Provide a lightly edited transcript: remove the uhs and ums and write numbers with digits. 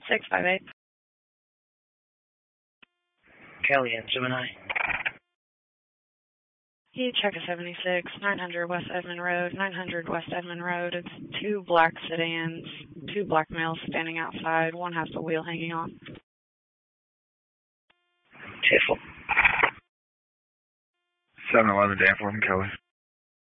658. Kelly and Gemini. You check a 76, 900 West Edmond Road, 900 West Edmond Road. It's two black sedans, two black males standing outside. One has the wheel hanging on. Tiffle. 711 Danforth and Kelly.